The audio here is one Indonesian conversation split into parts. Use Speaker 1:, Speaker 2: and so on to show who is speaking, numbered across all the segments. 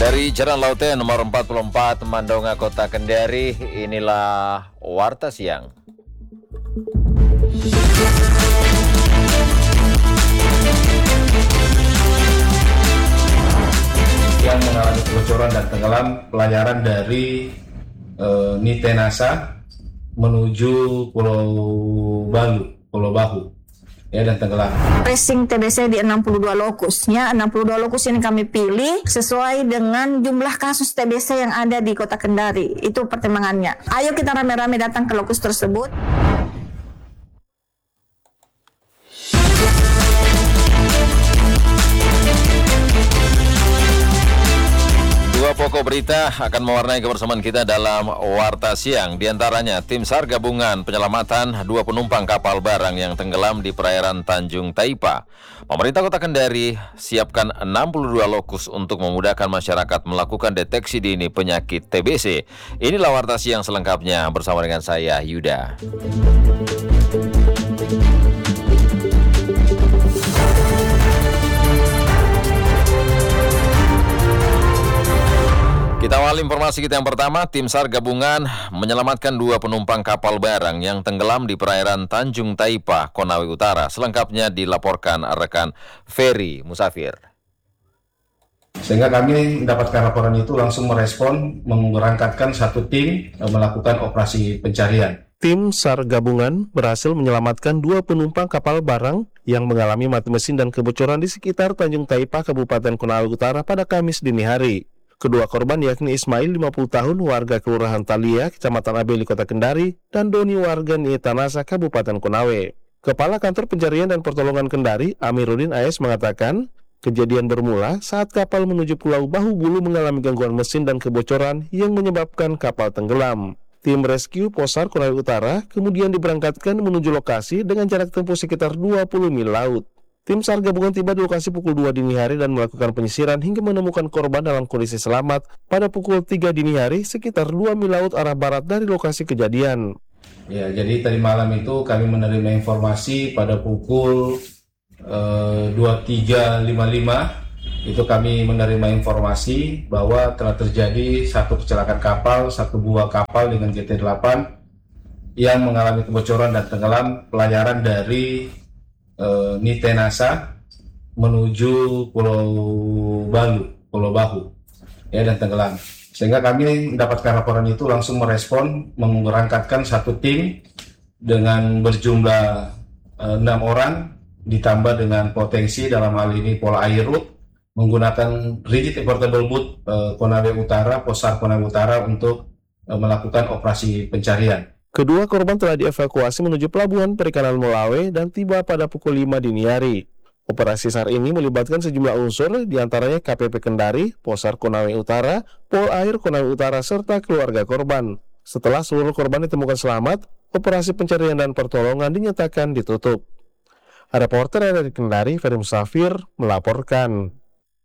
Speaker 1: Dari Jalan Laute nomor 44 Mandonga, Kota Kendari, inilah Warta Siang.
Speaker 2: Yang mengalami kebocoran dan tenggelam pelayaran dari Nitenasa menuju Pulau Bahu dan tenggelam.
Speaker 3: Tracing TBC di 62 lokusnya. 62 lokus ini kami pilih sesuai dengan jumlah kasus TBC yang ada di Kota Kendari. Itu pertimbangannya. Ayo kita rame-rame datang ke lokus tersebut.
Speaker 1: Dua pokok berita akan mewarnai kebersamaan kita dalam Warta Siang. Di antaranya, tim SAR gabungan penyelamatan 2 penumpang kapal barang yang tenggelam di perairan Tanjung Taipa. Pemerintah Kota Kendari siapkan 62 lokus untuk memudahkan masyarakat melakukan deteksi dini penyakit TBC. Inilah Warta Siang selengkapnya bersama dengan saya, Yuda. Kita awali informasi kita yang pertama. Tim SAR gabungan menyelamatkan 2 penumpang kapal barang yang tenggelam di perairan Tanjung Taipa, Konawe Utara. Selengkapnya dilaporkan rekan Ferry Musafir.
Speaker 2: Sehingga kami mendapatkan laporan itu langsung merespon, memberangkatkan satu tim melakukan operasi pencarian.
Speaker 4: Tim SAR gabungan berhasil menyelamatkan 2 penumpang kapal barang yang mengalami mati mesin dan kebocoran di sekitar Tanjung Taipa, Kabupaten Konawe Utara pada Kamis dini hari. Kedua korban yakni Ismail 50 tahun warga Kelurahan Talia, Kecamatan Abeli, Kota Kendari, dan Doni warga Nitenasa, Kabupaten Konawe. Kepala Kantor Pencarian dan Pertolongan Kendari, Amiruddin AS mengatakan, kejadian bermula saat kapal menuju Pulau Bahu Bulu mengalami gangguan mesin dan kebocoran yang menyebabkan kapal tenggelam. Tim rescue Posar Konawe Utara kemudian diberangkatkan menuju lokasi dengan jarak tempuh sekitar 20 mil laut. Tim SAR gabungan tiba di lokasi pukul 2 dini hari dan melakukan penyisiran hingga menemukan korban dalam kondisi selamat pada pukul 3 dini hari sekitar 2 mil laut arah barat dari lokasi kejadian.
Speaker 2: Ya, jadi tadi malam itu kami menerima informasi pada pukul 23.55 itu kami menerima informasi bahwa telah terjadi satu kecelakaan kapal, satu buah kapal dengan GT8 yang mengalami kebocoran dan tenggelam pelayaran dari Nitenasa menuju Pulau Bahu dan tenggelam. Sehingga kami mendapatkan laporan itu langsung merespon, memberangkatkan satu tim dengan berjumlah 6 orang ditambah dengan potensi dalam hal ini pola air root menggunakan rigid portable boat Konawe Utara, Posar Konawe Utara untuk melakukan operasi pencarian.
Speaker 4: Kedua korban telah dievakuasi menuju Pelabuhan Perikanan Molawe dan tiba pada pukul 5 dini hari. Operasi SAR ini melibatkan sejumlah unsur, diantaranya KPP Kendari, Posar Konawe Utara, Pol Air Konawe Utara, serta keluarga korban. Setelah seluruh korban ditemukan selamat, operasi pencarian dan pertolongan dinyatakan ditutup. Reporter dari Kendari, Ferry Musafir, melaporkan.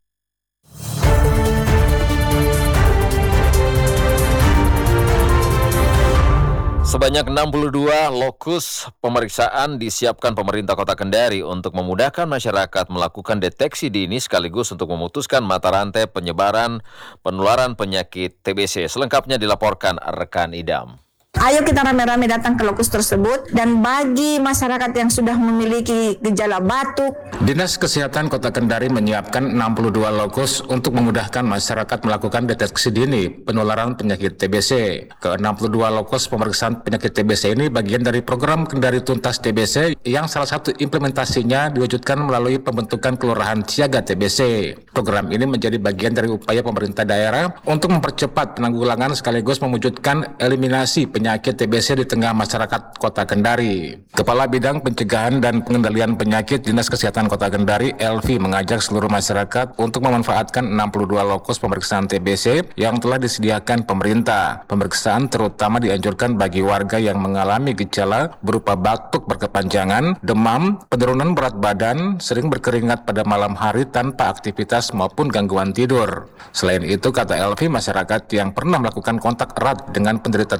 Speaker 1: Sebanyak 62 lokus pemeriksaan disiapkan pemerintah Kota Kendari untuk memudahkan masyarakat melakukan deteksi dini sekaligus untuk memutuskan mata rantai penyebaran penularan penyakit TBC. Selengkapnya dilaporkan rekan Idam.
Speaker 3: Ayo kita rame-rame datang ke lokus tersebut. Dan bagi masyarakat yang sudah memiliki gejala batuk,
Speaker 5: Dinas Kesehatan Kota Kendari menyiapkan 62 lokus untuk memudahkan masyarakat melakukan deteksi dini penularan penyakit TBC. Ke-62 lokus pemeriksaan penyakit TBC ini bagian dari program Kendari Tuntas TBC yang salah satu implementasinya diwujudkan melalui pembentukan Kelurahan Siaga TBC. Program ini menjadi bagian dari upaya pemerintah daerah untuk mempercepat penanggulangan sekaligus mewujudkan eliminasi penyakit TBC di tengah masyarakat Kota Kendari. Kepala Bidang Pencegahan dan Pengendalian Penyakit Dinas Kesehatan Kota Kendari, Elvi, mengajak seluruh masyarakat untuk memanfaatkan 62 lokus pemeriksaan TBC yang telah disediakan pemerintah. Pemeriksaan terutama dianjurkan bagi warga yang mengalami gejala berupa batuk berkepanjangan, demam, penurunan berat badan, sering berkeringat pada malam hari tanpa aktivitas maupun gangguan tidur. Selain itu, kata Elvi, masyarakat yang pernah melakukan kontak erat dengan penderita TBC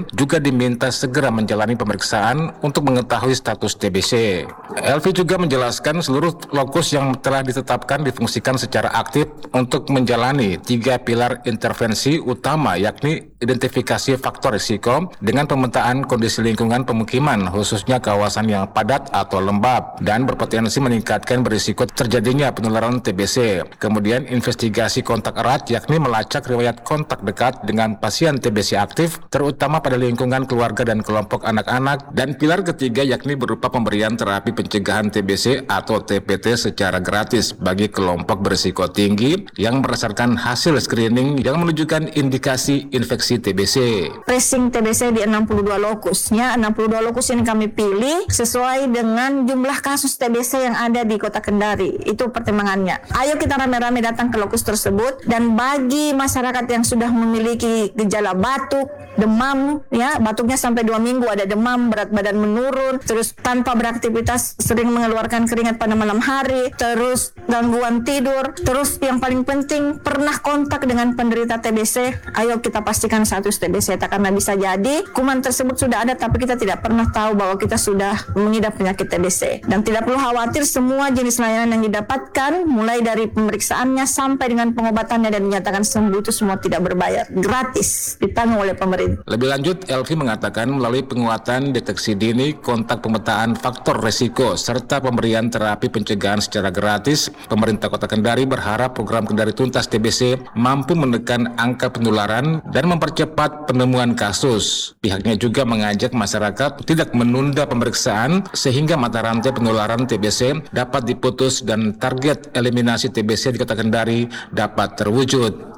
Speaker 5: TBC juga diminta segera menjalani pemeriksaan untuk mengetahui status TBC. Elvi juga menjelaskan seluruh lokus yang telah ditetapkan difungsikan secara aktif untuk menjalani 3 pilar intervensi utama, yakni identifikasi faktor risiko dengan pemetaan kondisi lingkungan pemukiman, khususnya kawasan yang padat atau lembab dan berpotensi meningkatkan berisiko terjadinya penularan TBC. Kemudian investigasi kontak erat, yakni melacak riwayat kontak dekat dengan pasien TBC aktif, terutama pada lingkungan keluarga dan kelompok anak-anak. Dan pilar ketiga yakni berupa pemberian terapi pencegahan TBC atau TPT secara gratis bagi kelompok berisiko tinggi yang berdasarkan hasil screening yang menunjukkan indikasi infeksi TBC.
Speaker 3: Tracing TBC di 62 lokusnya, 62 lokus yang kami pilih sesuai dengan jumlah kasus TBC yang ada di Kota Kendari. Itu pertimbangannya. Ayo kita rame-rame datang ke lokus tersebut, dan bagi masyarakat yang sudah memiliki gejala batuk, demam, ya, batuknya sampai 2 minggu, ada demam, berat badan menurun, terus tanpa beraktivitas, sering mengeluarkan keringat pada malam hari, terus gangguan tidur, terus yang paling penting pernah kontak dengan penderita TBC, ayo kita pastikan status TBC, karena bisa jadi kuman tersebut sudah ada tapi kita tidak pernah tahu bahwa kita sudah mengidap penyakit TBC. Dan tidak perlu khawatir, semua jenis layanan yang didapatkan mulai dari pemeriksaannya sampai dengan pengobatannya dan dinyatakan sembuh itu semua tidak berbayar, gratis, ditanggung oleh pemerintah.
Speaker 5: Lebih lanjut, Elvi mengatakan melalui penguatan deteksi dini, kontak pemetaan faktor risiko, serta pemberian terapi pencegahan secara gratis, pemerintah Kota Kendari berharap program Kendari Tuntas TBC mampu menekan angka penularan dan mempercepat penemuan kasus. Pihaknya juga mengajak masyarakat tidak menunda pemeriksaan sehingga mata rantai penularan TBC dapat diputus dan target eliminasi TBC di Kota Kendari dapat terwujud.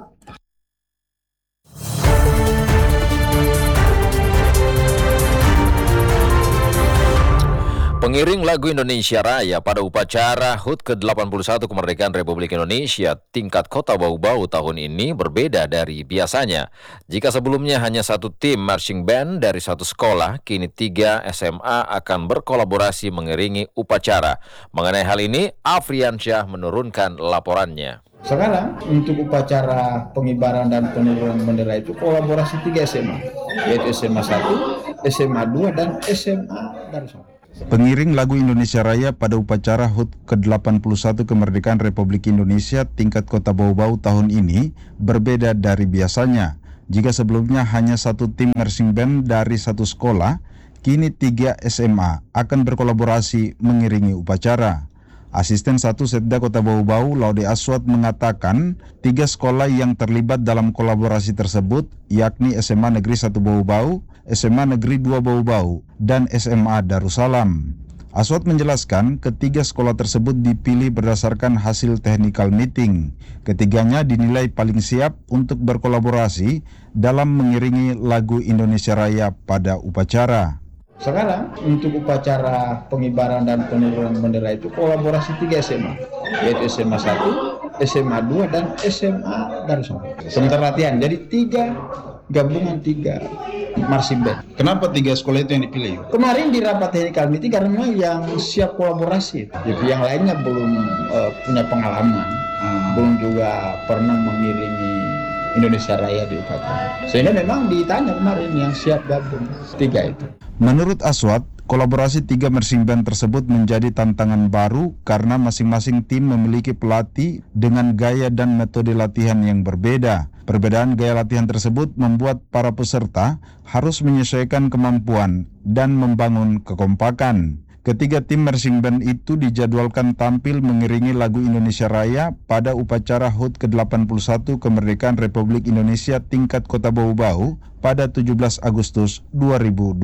Speaker 1: Pengiring lagu Indonesia Raya pada upacara HUT ke-81 Kemerdekaan Republik Indonesia tingkat Kota Bau-Bau tahun ini berbeda dari biasanya. Jika sebelumnya hanya 1 tim marching band dari 1 sekolah, kini 3 SMA akan berkolaborasi mengiringi upacara. Mengenai hal ini, Afriansyah menurunkan laporannya.
Speaker 6: Sekarang untuk upacara pengibaran dan penurunan bendera itu kolaborasi 3 SMA, yaitu SMA 1, SMA 2, dan SMA Darussalam.
Speaker 7: Pengiring lagu Indonesia Raya pada upacara HUT ke-81 Kemerdekaan Republik Indonesia tingkat Kota Bau-Bau tahun ini berbeda dari biasanya. Jika sebelumnya hanya 1 tim marching band dari 1 sekolah, kini 3 SMA akan berkolaborasi mengiringi upacara. Asisten 1 Setda Kota Bau-Bau, Laude Aswad, mengatakan 3 sekolah yang terlibat dalam kolaborasi tersebut yakni SMA Negeri 1 Bau-Bau, SMA Negeri 2 Bau-Bau, dan SMA Darussalam. Aswad menjelaskan ketiga sekolah tersebut dipilih berdasarkan hasil technical meeting. Ketiganya dinilai paling siap untuk berkolaborasi dalam mengiringi lagu Indonesia Raya pada upacara.
Speaker 6: Sekarang untuk upacara pengibaran dan penurunan bendera itu kolaborasi 3 SMA, yaitu SMA 1, SMA 2, dan SMA Darussalam. Sementara latihan, jadi 3 gabungan 3 marching band.
Speaker 7: Kenapa 3 sekolah itu yang dipilih?
Speaker 6: Kemarin di rapat technical meeting karena yang siap kolaborasi, jadi yang lainnya belum punya pengalaman, belum juga pernah mengiringi Indonesia Raya di upacara. Sehingga memang ditanya kemarin yang siap gabung 3 itu.
Speaker 7: Menurut Aswad, kolaborasi 3 marching band tersebut menjadi tantangan baru karena masing-masing tim memiliki pelatih dengan gaya dan metode latihan yang berbeda. Perbedaan gaya latihan tersebut membuat para peserta harus menyesuaikan kemampuan dan membangun kekompakan. Ketiga tim marching band itu dijadwalkan tampil mengiringi lagu Indonesia Raya pada upacara HUT ke-81 Kemerdekaan Republik Indonesia tingkat Kota Bau-Bau pada 17 Agustus 2026.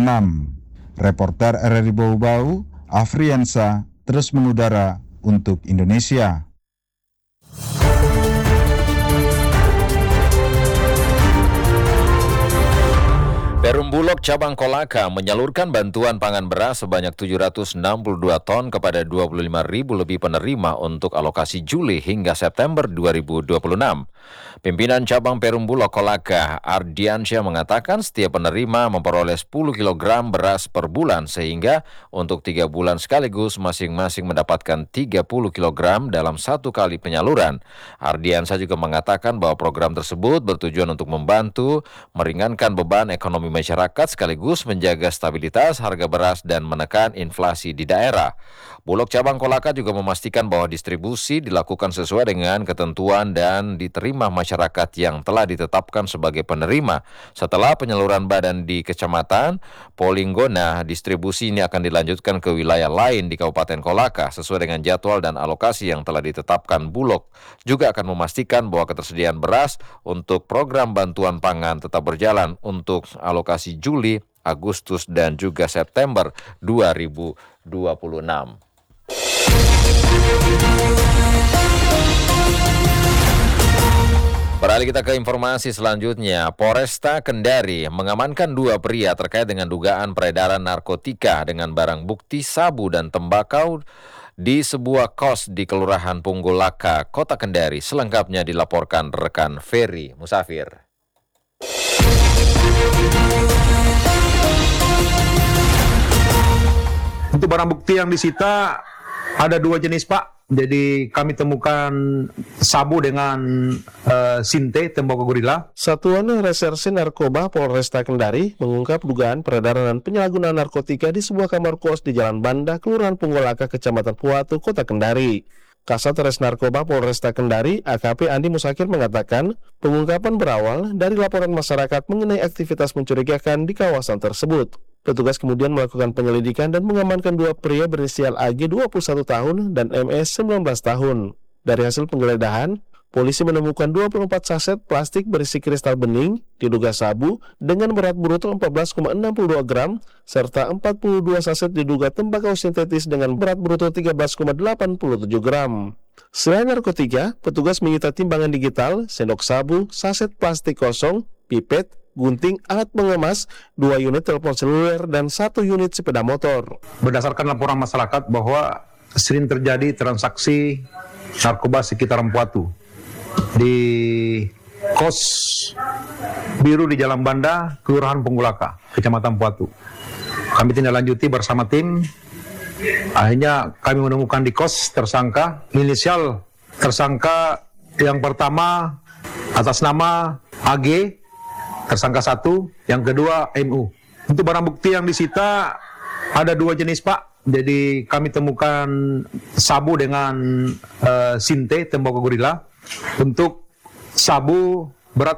Speaker 7: Reporter RRI Bau-Bau, Afriansyah, terus mengudara untuk Indonesia.
Speaker 1: Perum Bulog Cabang Kolaka menyalurkan bantuan pangan beras sebanyak 762 ton kepada 25.000 lebih penerima untuk alokasi Juli hingga September 2026. Pimpinan Cabang Perum Bulog Kolaka, Ardiansyah, mengatakan setiap penerima memperoleh 10 kg beras per bulan sehingga untuk 3 bulan sekaligus masing-masing mendapatkan 30 kg dalam 1 kali penyaluran. Ardiansyah juga mengatakan bahwa program tersebut bertujuan untuk membantu meringankan beban ekonomi masyarakat sekaligus menjaga stabilitas harga beras dan menekan inflasi di daerah. Bulog cabang Kolaka juga memastikan bahwa distribusi dilakukan sesuai dengan ketentuan dan diterima masyarakat yang telah ditetapkan sebagai penerima. Setelah penyaluran badan di Kecamatan Polinggona, distribusi ini akan dilanjutkan ke wilayah lain di Kabupaten Kolaka sesuai dengan jadwal dan alokasi yang telah ditetapkan Bulog. Juga akan memastikan bahwa ketersediaan beras untuk program bantuan pangan tetap berjalan untuk alokasi Juli, Agustus, dan juga September 2026. Beralih kita ke informasi selanjutnya. Polresta Kendari mengamankan 2 pria terkait dengan dugaan peredaran narkotika dengan barang bukti sabu dan tembakau di sebuah kos di Kelurahan Punggulaka, Kota Kendari. Selengkapnya dilaporkan rekan Ferry Musafir.
Speaker 8: Untuk barang bukti yang disita ada 2 jenis, Pak. Jadi kami temukan sabu dengan sinte tembakau gorila.
Speaker 4: Satuan Reserse Narkoba Polresta Kendari mengungkap dugaan peredaran dan penyalahgunaan narkotika di sebuah kamar kos di Jalan Banda, Kelurahan Punggulaka, Kecamatan Puatu, Kota Kendari. Kasat Res Narkoba Polresta Kendari, AKP Andi Musakir mengatakan, pengungkapan berawal dari laporan masyarakat mengenai aktivitas mencurigakan di kawasan tersebut. Petugas kemudian melakukan penyelidikan dan mengamankan 2 pria berinisial AG 21 tahun dan MS 19 tahun. Dari hasil penggeledahan, polisi menemukan 24 saset plastik berisi kristal bening, diduga sabu, dengan berat bruto 14,62 gram, serta 42 saset diduga tembakau sintetis dengan berat bruto 13,87 gram. Selain narkotika, petugas menyita timbangan digital, sendok sabu, saset plastik kosong, pipet, gunting, alat pengemas, 2 unit telepon seluler, dan 1 unit sepeda motor.
Speaker 8: Berdasarkan laporan masyarakat bahwa sering terjadi transaksi narkoba sekitaran Puatu. Di kos biru di Jalan Banda, Kelurahan Punggulaka, Kecamatan Puatu. Kami tindak lanjuti bersama tim. Akhirnya kami menemukan di kos tersangka, inisial tersangka yang pertama atas nama AG, tersangka 1, yang kedua MU. Untuk barang bukti yang disita ada 2 jenis, Pak. Jadi kami temukan sabu dengan sinte tembakau gorila. Untuk sabu berat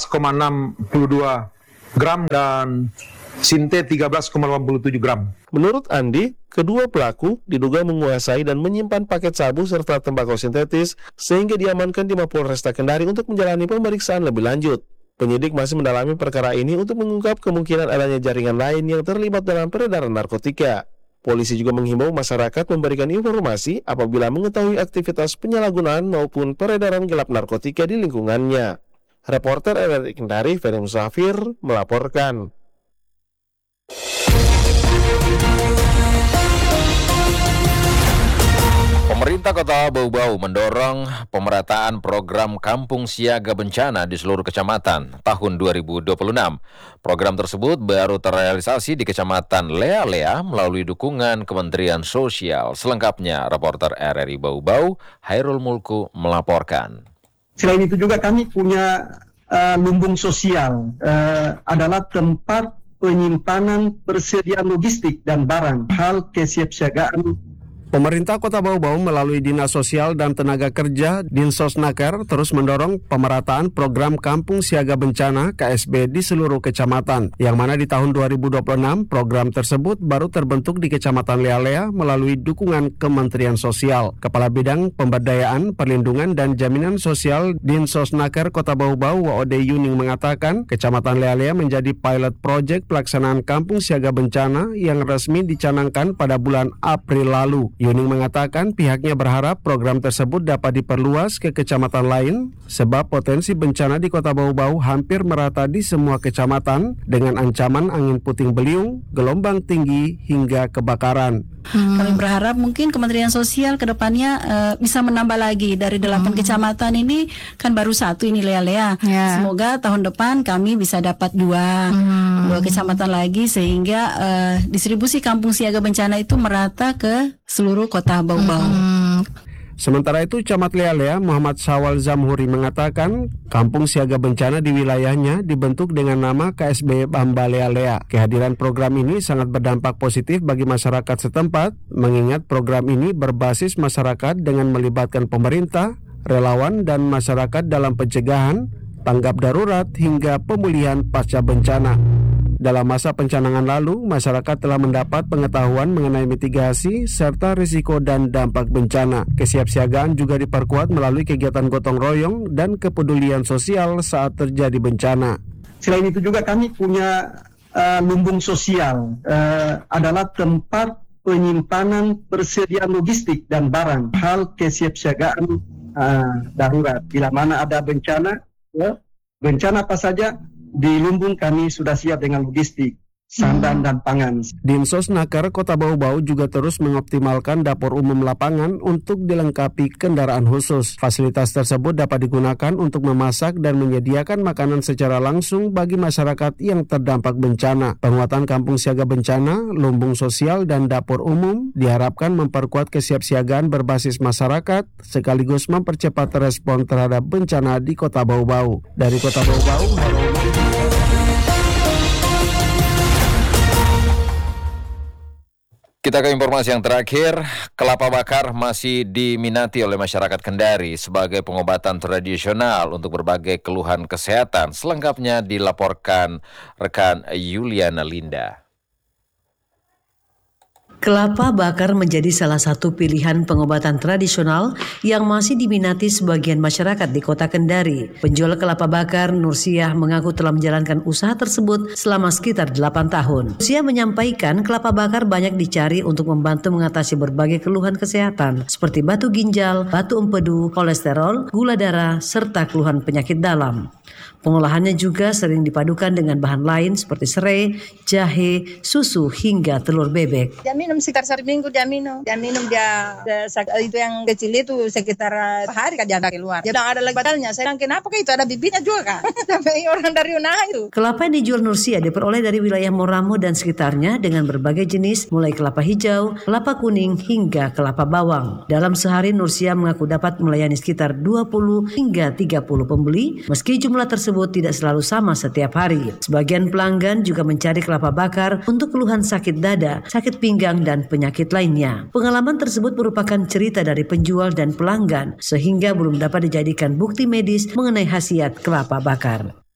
Speaker 8: 14,62 gram dan sinte 13,87 gram.
Speaker 4: Menurut Andi, kedua pelaku diduga menguasai dan menyimpan paket sabu serta tembakau sintetis sehingga diamankan di Mapolresta Kendari untuk menjalani pemeriksaan lebih lanjut. Penyidik masih mendalami perkara ini untuk mengungkap kemungkinan adanya jaringan lain yang terlibat dalam peredaran narkotika. Polisi juga menghimbau masyarakat memberikan informasi apabila mengetahui aktivitas penyalahgunaan maupun peredaran gelap narkotika di lingkungannya. Reporter RRI Kendari, Ferry Musafir, melaporkan.
Speaker 1: Pemerintah Kota Bau-Bau mendorong pemerataan program Kampung Siaga Bencana di seluruh kecamatan tahun 2026. Program tersebut baru terrealisasi di Kecamatan Lea-Lea melalui dukungan Kementerian Sosial. Selengkapnya, reporter RRI Bau-Bau, Hairul Mulku, melaporkan.
Speaker 9: Selain itu juga kami punya lumbung sosial, adalah tempat penyimpanan persediaan logistik dan barang, hal kesiapsiagaan.
Speaker 10: Pemerintah Kota Bau-Bau melalui Dinas Sosial dan Tenaga Kerja Dinsosnaker terus mendorong pemerataan program Kampung Siaga Bencana KSB di seluruh kecamatan, yang mana di tahun 2026 program tersebut baru terbentuk di Kecamatan Lea-Lea melalui dukungan Kementerian Sosial. Kepala Bidang Pemberdayaan, Perlindungan dan Jaminan Sosial Dinsosnaker Kota Bau-Bau Waode Yuning mengatakan, Kecamatan Lea-Lea menjadi pilot project pelaksanaan Kampung Siaga Bencana yang resmi dicanangkan pada bulan April lalu. Yuning mengatakan pihaknya berharap program tersebut dapat diperluas ke kecamatan lain sebab potensi bencana di Kota Bau-Bau hampir merata di semua kecamatan dengan ancaman angin puting beliung, gelombang tinggi hingga kebakaran.
Speaker 11: Kami berharap mungkin Kementerian Sosial ke depannya bisa menambah lagi dari 8 kecamatan ini, kan baru 1 ini Lea-Lea. Ya. Semoga tahun depan kami bisa dapat 2 kecamatan lagi sehingga distribusi Kampung Siaga Bencana itu merata ke seluruh Kota Bau-Bau.
Speaker 10: Sementara itu, Camat Lealea Muhammad Syawal Zamhuri mengatakan kampung siaga bencana di wilayahnya dibentuk dengan nama KSB Bamba Lealea. Kehadiran program ini sangat berdampak positif bagi masyarakat setempat, mengingat program ini berbasis masyarakat dengan melibatkan pemerintah, relawan, dan masyarakat dalam pencegahan, tanggap darurat, hingga pemulihan pasca bencana. Dalam masa pencanangan lalu, masyarakat telah mendapat pengetahuan mengenai mitigasi serta risiko dan dampak bencana. Kesiapsiagaan juga diperkuat melalui kegiatan gotong royong dan kepedulian sosial saat terjadi bencana.
Speaker 9: Selain itu juga kami punya lumbung sosial, adalah tempat penyimpanan persediaan logistik dan barang, hal kesiapsiagaan darurat. Bila mana ada bencana, bencana apa saja, di lumbung kami sudah siap dengan logistik, sandan dan pangan.
Speaker 10: Dinsos Naker Kota Bau-Bau juga terus mengoptimalkan dapur umum lapangan untuk dilengkapi kendaraan khusus. Fasilitas tersebut dapat digunakan untuk memasak dan menyediakan makanan secara langsung bagi masyarakat yang terdampak bencana. Penguatan kampung siaga bencana, lumbung sosial, dan dapur umum diharapkan memperkuat kesiapsiagaan berbasis masyarakat sekaligus mempercepat respon terhadap bencana di Kota Bau-Bau. Dari Kota Bau-Bau,
Speaker 1: Kita ke informasi yang terakhir, kelapa bakar masih diminati oleh masyarakat Kendari sebagai pengobatan tradisional untuk berbagai keluhan kesehatan. Selengkapnya dilaporkan rekan Yuliana Linda.
Speaker 12: Kelapa bakar menjadi salah satu pilihan pengobatan tradisional yang masih diminati sebagian masyarakat di Kota Kendari. Penjual kelapa bakar, Nursiah, mengaku telah menjalankan usaha tersebut selama sekitar 8 tahun. Nursiah menyampaikan kelapa bakar banyak dicari untuk membantu mengatasi berbagai keluhan kesehatan seperti batu ginjal, batu empedu, kolesterol, gula darah, serta keluhan penyakit dalam. Pengolahannya juga sering dipadukan dengan bahan lain seperti serai, jahe, susu, hingga telur bebek.
Speaker 13: Dia minum sekitar 1 minggu, dia minum itu yang kecil itu sekitar hari dia ada keluar. Dia bilang ada lagi batalnya. Saya bilang kenapa itu ada bibitnya juga kan? Sampai orang dari Unaha itu.
Speaker 12: Kelapa yang dijual Nursiah diperoleh dari wilayah Moramo dan sekitarnya dengan berbagai jenis mulai kelapa hijau, kelapa kuning, hingga kelapa bawang. Dalam sehari Nursiah mengaku dapat melayani sekitar 20 hingga 30 pembeli meski jumlah tersebut tidak selalu sama setiap hari. Sebagian pelanggan juga mencari kelapa bakar untuk keluhan sakit dada, sakit pinggang, dan penyakit lainnya. Pengalaman tersebut merupakan cerita dari penjual dan pelanggan sehingga belum dapat dijadikan bukti medis mengenai khasiat kelapa bakar.